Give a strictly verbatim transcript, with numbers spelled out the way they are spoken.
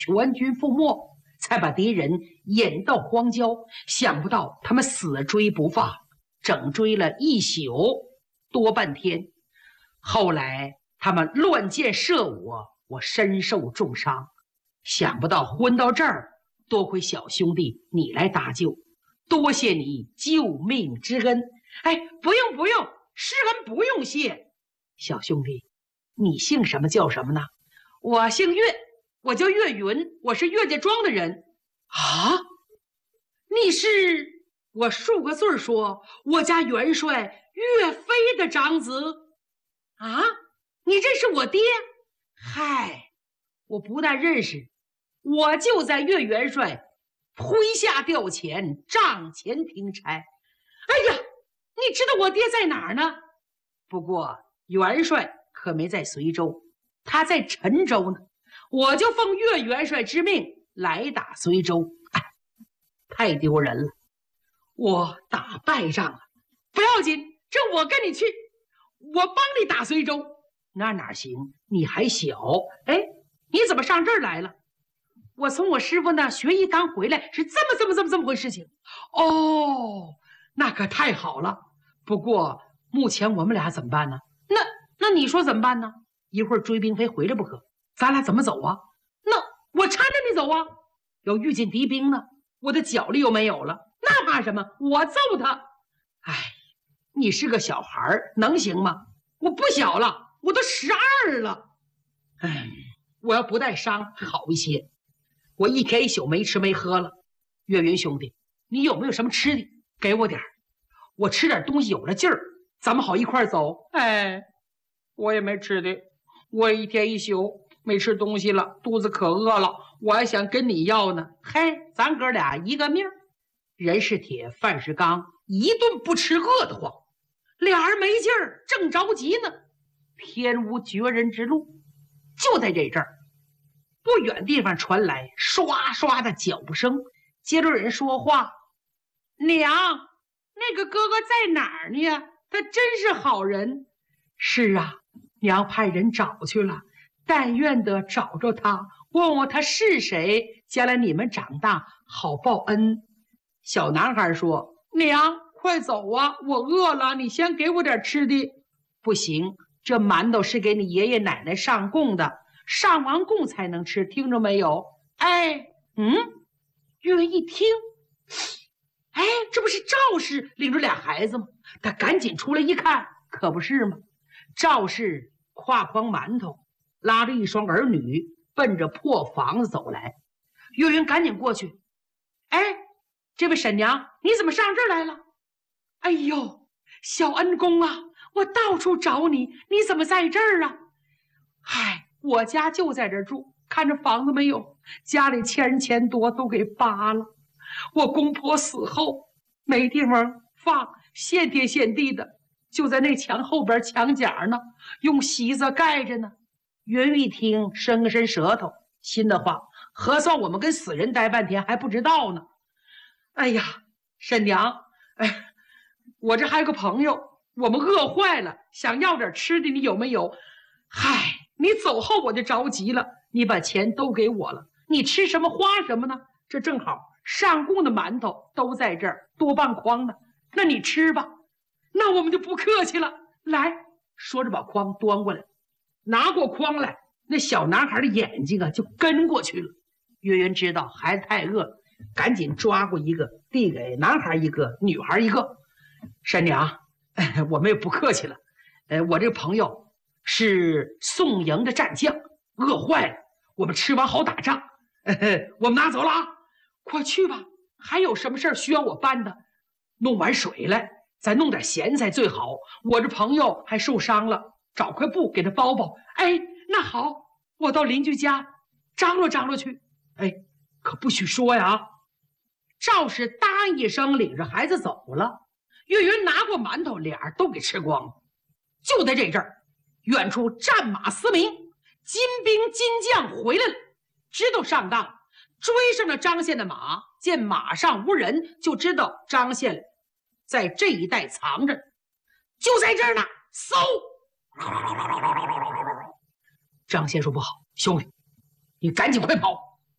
全军覆没，才把敌人引到荒郊。想不到他们死追不放，整追了一宿多半天。后来他们乱箭射我，我身受重伤。想不到昏到这儿，多亏小兄弟你来搭救，多谢你救命之恩。哎，不用不用，施恩不用谢。小兄弟，你姓什么叫什么呢？我姓岳，我叫岳云，我是岳家庄的人。啊，你是？我数个字说，我家元帅岳飞的长子。啊，你认识我爹？嗨，我不但认识，我就在岳元帅麾下调遣，帐前听差。哎呀，你知道我爹在哪儿呢？不过元帅可没在随州，他在陈州呢。我就奉岳元帅之命来打随州。哎，太丢人了，我打败仗了。不要紧，这我跟你去，我帮你打随州。那哪行，你还小。哎，你怎么上这儿来了？我从我师傅那学艺刚回来，是这么这么这么这么回事情。哦，那可太好了。不过目前我们俩怎么办呢？那那你说怎么办呢？一会儿追兵非回来不可，咱俩怎么走啊？那我搀着你走啊。要遇见敌兵呢，我的脚力又没有了，那怕什么？我揍他。哎，你是个小孩能行吗？我不小了，我都十二了。哎，我要不带伤好一些。我一天一宿没吃没喝了。岳云兄弟，你有没有什么吃的？给我点，我吃点东西有了劲儿，咱们好一块走。哎，我也没吃的，我一天一宿没吃东西了，肚子可饿了，我还想跟你要呢。嘿，咱哥俩一个命，人是铁，饭是钢，一顿不吃饿得慌。俩人没劲儿，正着急呢，天无绝人之路，就在这阵儿，不远地方传来刷刷的脚步声，接着人说话：“娘，那个哥哥在哪儿呢？他真是好人。”“是啊，娘派人找去了，但愿得找着他，问问他是谁，将来你们长大好报恩。”小男孩说：“娘，快走啊，我饿了，你先给我点吃的。”“不行，这馒头是给你爷爷奶奶上供的，上完供才能吃，听着没有？”“哎，嗯。”岳云一听，哎，这不是赵氏领着俩孩子吗？他赶紧出来一看，可不是吗？赵氏挎筐馒头，拉着一双儿女，奔着破房子走来。岳云赶紧过去：“哎，这位婶娘，你怎么上这儿来了？”“哎呦，小恩公啊，我到处找你，你怎么在这儿啊？”“嗨，我家就在这儿住，看着房子没有，家里欠人钱多，都给扒了。我公婆死后没地方放，现贴现地的，就在那墙后边墙角呢，用席子盖着呢。”云一听，伸了伸舌头，心的话，核算我们跟死人待半天还不知道呢。“哎呀，婶娘，哎，我这还有个朋友，我们饿坏了，想要点吃的，你有没有？”“嗨，你走后我就着急了，你把钱都给我了，你吃什么花什么呢？这正好上供的馒头都在这儿，多半筐呢，那你吃吧。”“那我们就不客气了，来。”说着把筐端过来，拿过筐来，那小男孩的眼睛啊就跟过去了。岳云知道孩子太饿了，赶紧抓过一个，递给男孩一个，女孩一个。“婶娘，哎，我们也不客气了，呃，我这个朋友是宋营的战将，饿坏了，我们吃完好打仗，呃、我们拿走了啊，快去吧。还有什么事儿需要我办的？弄碗水来，再弄点咸菜最好。我这朋友还受伤了，找块布给他包包。”“哎，那好，我到邻居家张罗张罗去。”“哎，可不许说呀！”赵氏答应一声，领着孩子走了。岳云拿过馒头，俩人都给吃光了。就在这阵儿，远处战马嘶鸣，金兵金将回来了，知道上当，追上了张宪的马，见马上无人，就知道张宪在这一带藏着，就在这儿呢。嗖！张宪说：“不好，兄弟，你赶紧快跑！